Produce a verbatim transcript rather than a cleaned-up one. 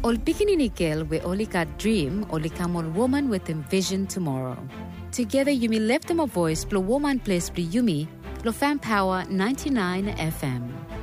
Ol bikini nikel we only got dream, only come on woman with envision tomorrow. Together you may lift them a voice, blow woman place, blow yumi, lo fan power ninety-nine F M.